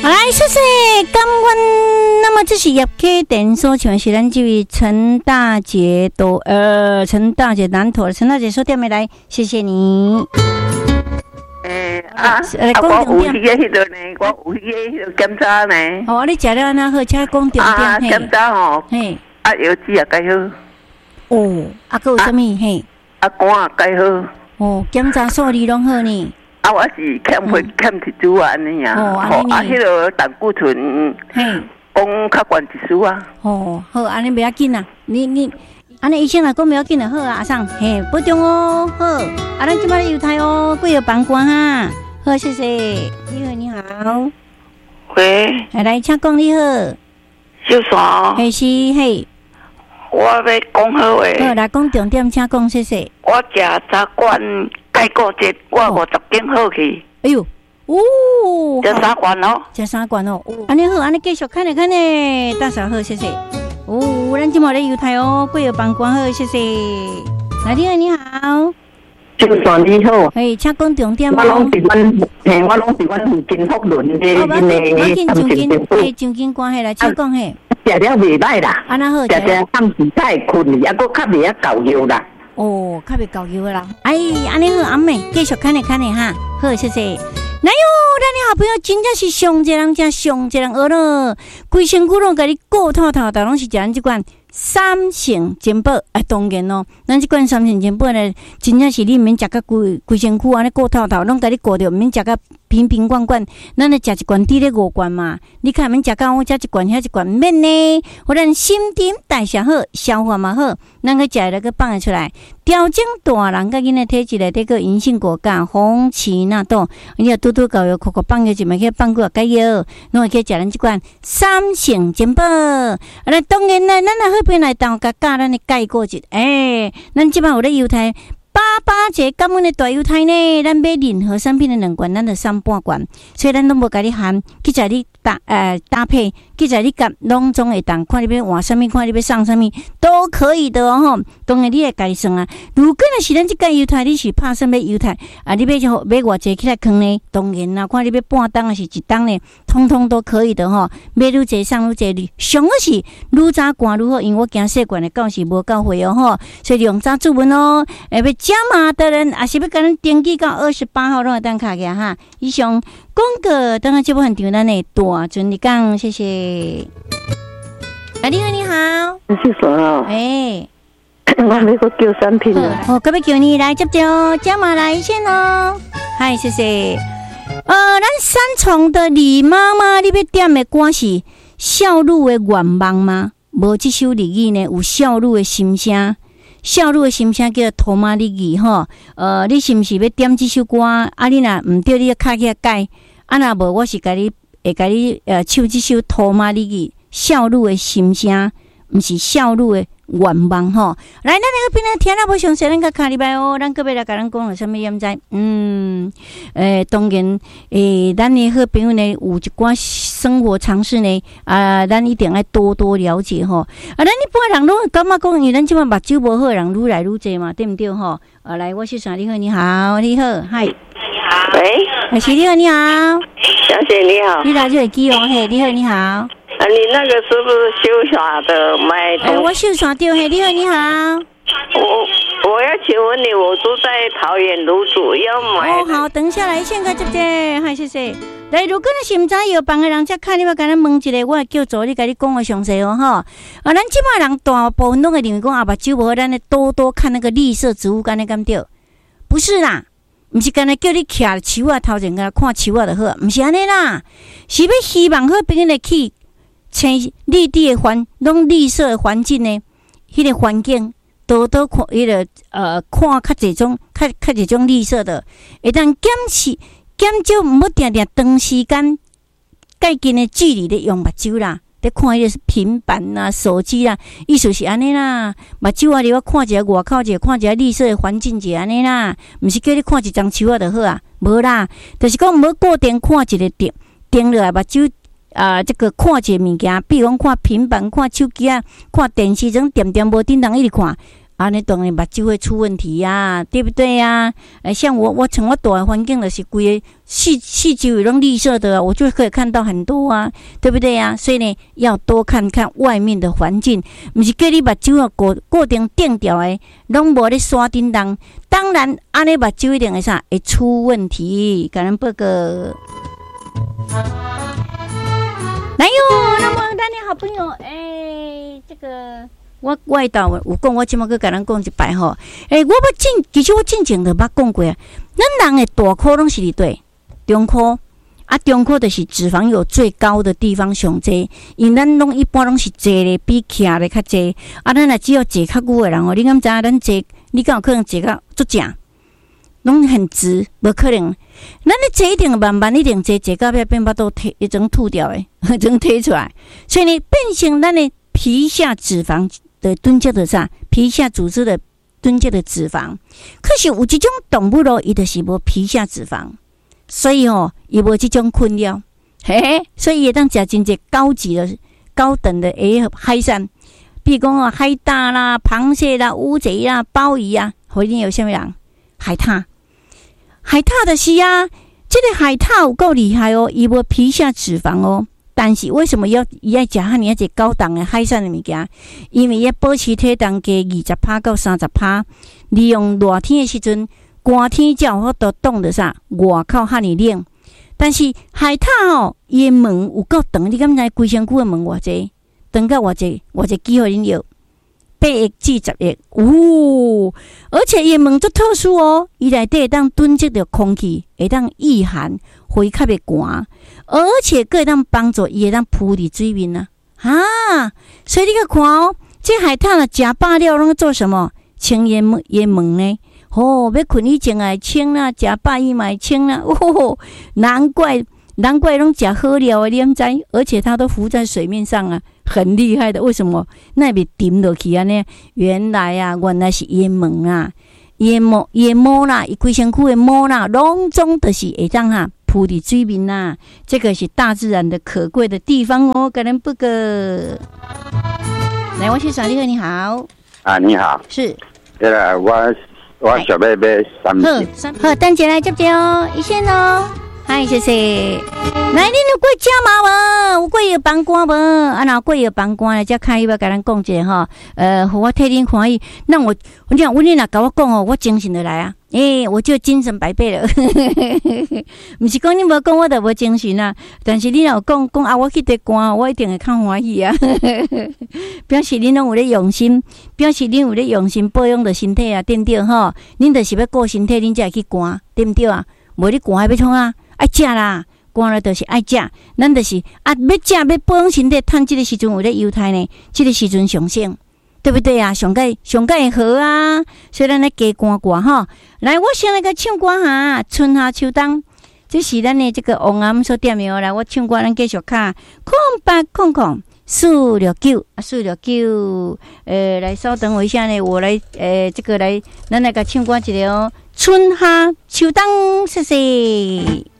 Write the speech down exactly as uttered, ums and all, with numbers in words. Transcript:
好来，谢谢感恩。那么这是叶客店所唱是咱这位陈大姐都呃陈大姐南投陈大姐所点的来，谢谢你。 诶啊，啊我有迄个迄个呢，我有迄个迄个检查呢。 哦，你食了安那好，请讲重点。 啊，检查吼，嘿，啊药剂也介好。 哦，啊，佮有啥物嘿？ 啊肝也介好。哦， 检查数字拢好呢。 啊，我是欠血欠铁珠啊，安尼啊。哦，安尼。啊，迄个胆固醇，嘿，讲较悬一丝啊。 哦，好，安尼不要紧啊，你你。安尼医生来讲不要紧就好啊，阿桑，嘿，保重哦，好，啊，咱即摆油台哦，贵有帮关哈，好，谢谢，你好，你好， 喂， 来，请讲你好， 小爽， 嘿是嘿， 我要讲好话， 好，来讲重点，请讲，谢谢。 我食早罐钙固节，我五十斤好去。 哎呦，哦， 食三罐哦， 食三罐哦，安尼好，安尼继续看咧看咧，大嫂好，谢谢。哦，咱今麦咧油台哦，贵有帮关好，谢谢。来，你好，你好， 小爽你好， 嘿，请讲重点。 我拢是阮，嘿，我拢是阮附近福伦的，因为我紧上紧，嘿，上紧关系来，请讲嘿。 食了袂歹啦， 安那好， 食食暗时才会困，抑佫较袂晓搞药啦。 哦，较袂搞药啦。哎，安尼好，阿妹继续看咧看咧哈，好，谢谢。哪有，咱的好朋友真正是上一个人，真上一个人学了，规身躯拢甲你顾透透，但拢是食咱即款三成珍宝。哎，当然咯，咱即款三成珍宝呢，真正是你毋免食甲规规身躯安尼顾透透，拢甲你顾着，毋免食甲瓶瓶罐罐。咱来食一罐，滴咧五罐嘛。你看，免食甲我食一罐，遐一罐免呢。互咱新陈代谢好，消化嘛好，咱去食了个放出来。调整大人甲囡仔体质内底个银杏果干、红荠纳豆，你要拄拄搞药，口口放个一枚去放过解药，侬会去食咱即款三成珍宝。啊，来当然啦，咱来好边来当甲教咱的钙固节，诶，咱即摆有咧犹太。八八节感恩的大油台呢，咱买任何产品的两罐，咱就三半罐，所以咱拢无甲你含，去在你搭呃搭配，去在你甲拢总会当，看你要换什么，看你要送什么，都可以的哦吼。当然你会家己算啊。如果若是咱即个油台，你是拍算要油台啊，你要就买偌济起来放呢？当然啦，看你要半当还是一当呢，通通都可以的吼。买愈济送愈济，上好是愈早赶愈好，因为我惊细罐的到是无够会哦吼，所以用早注文哦，诶要。加码的人也是要跟人登记到二十八号，让我等卡给哈。以上广告，等下这部很丢咱的大尊你讲，谢谢。啊，你好，你好， 是什么？ 哎， 我没个叫产品了。 哦，可不可以叫你来接着加码来先哦？嗨，谢谢。呃，咱三重的李妈妈，你要点的歌是少女的愿望吗？无这首日语呢，有少女的心声。少女的心声叫做托马里语吼，呃，你是毋是要点这首歌？啊，你若毋对，你要卡起改。啊，若无，我是甲你会甲你呃唱这首托马里语少女的心声，毋是少女的愿望吼。来，咱那个边来听了无详细，咱甲卡礼拜哦，咱个别来甲咱讲有啥物样在？嗯，诶、呃，当然，诶、呃，咱的好朋友呢，有一寡生活常识呢，啊，咱一定要多多了解吼。啊，咱一般人拢感觉讲，因为咱即摆目睭无好，人愈来愈济嘛，对毋对吼？啊，来，我是啥？你好，你好，你好，嗨，你好，喂， 还是你好，你好， 小姐你好， 你来就会记哦，嘿，你好，你好。 啊，你那个是不是修啥的卖？ 哎、欸，我修啥对？嘿，你好，你好。 我我要请问你，我住在桃园芦竹，要买。 哦，好，等下来先个接接，嗨，谢谢。来，如果你是毋知药房的人，则看你要甲咱问一个，我会叫助理甲你讲个详细哦，吼。啊，咱即摆人大部分拢会认为讲啊，目睭无好，咱咧多多看那个绿色植物，干那干对？不是啦。毋是干那叫你徛树啊头前甲看树啊就好，毋是安尼啦，是要希望好朋友来去。青绿地的环，拢绿色的环境呢，迄、那个环境多多看，迄、那个呃看较侪种，较较侪种绿色的，会当减少减少毋好定定长时间较近的距离咧用目睭啦，咧看迄个平板啦、手机啦，意思是安尼啦。目睭啊，你要看一下外口一下，看一下绿色的环境一下安尼啦，毋是叫你看一张树啊就好啊，无啦，就是讲毋好固定看一个点，定落来目睭。啊、呃，这个看一个物件，比如讲看平板、看手机啊、看电视，种点点无叮当一直看，啊， 啊，你当然目睭会出问题呀、啊，对不对呀、啊？呃，像我，我从我住的环境就是规个四四周围都绿色的，我就可以看到很多啊，对不对呀、啊？所以呢，要多看看外面的环境，不是叫你目睭啊固固定定掉的，拢无咧刷叮当。当然，安尼目睭一定会啥会出问题。感恩报告。来哟，那么咱的好朋友，哎，这个。我我道有讲，我即马去甲咱讲一摆吼。诶、欸，我要进，其实我进前就捌讲过啊。咱人诶大箍拢是伫对中箍啊，中箍就是脂肪有最高的地方上济，因为咱拢一般拢是坐咧，比徛咧较济。啊，咱若只有坐较久诶人哦，你敢知影咱坐，你敢有可能坐较足正？拢很直，无可能。咱咧坐一定慢慢一定坐，坐到尾变巴肚摕一种吐掉诶，一种摕出来。所以呢，变成咱诶皮下脂肪。的囤积的啥皮下组织的囤积的脂肪，可是有一种动物咯，伊就是无皮下脂肪，所以哦，伊无这种困扰，嘿嘿，所以会当食真济高级的、高等的诶海产，比如讲哦，海胆啦、螃蟹啦、乌贼啦、鲍鱼啊，或者有啥物人海獭，海獭的是啊，这个海獭有够厉害哦，伊无皮下脂肪哦。但是为什么要伊爱食遐尔一高档的海产的物件？因为要保持体重加二十趴到三十趴，利用热天的时阵，寒天才有法度冻得啥外口遐尔冷。但是海獭吼，伊的毛有够长，你敢知规身躯的毛偌济？长到偌济？偌济几互恁摇？八亿至十亿，哦！而且伊的毛足特殊哦，伊内底会当囤积着空气，会当御寒，会较袂寒。而且个会当帮助伊会当浮伫水面啊！啊，所以你去看哦，这海獭啊，食饱了拢做什么？清伊毛伊毛呢？哦，要困以前爱清啦，食饱伊嘛会清啦。哦，难怪难怪拢食好料的，你毋知？而且它都浮在水面上啊，很厉害的。为什么？那边沉落去啊呢？原来啊，原来是伊毛啊，伊毛伊毛啦，伊规身躯的毛啦，拢总就是会当哈。浮伫水面呐，这个是大自然的可贵的地方哦。个人不个，来，我是小丽哥，你好。 啊，你好。 是。 对了，我我想要买三件。 好，等姐来接接哦，一线哦。嗨，谢谢。来，恁有过食嘛无？有过药帮官无？啊，若过药帮官咧，才开要甲咱讲者吼。呃，互我替恁看伊。那我，我讲，阮恁若甲我讲哦，我精神就来啊。诶、欸，我就精神百倍了。毋是讲你无讲，我就无精神啊。但是你若讲讲啊，我去得关，我一定会较欢喜啊。表示恁拢有咧用心，表示恁有咧用心保养着身体啊，对不对吼？恁就是要顾身体，恁才会去关，对不对啊？无你关要创啊？爱食啦，关了就是爱食。咱就是啊，要食要保养身体，趁这个时阵有咧犹太呢，这个时阵上升。对不对啊？上盖上盖好啊！所以咱来加歌歌哈。来，我先来个唱歌哈。春夏秋冬，这是咱的这个王暗所点的哦。来，我唱歌，咱继续看空八空空四六九啊，四六九。呃，来稍等我一下呢，我来呃这个来，咱来个唱歌一个哦。春夏秋冬，谢谢。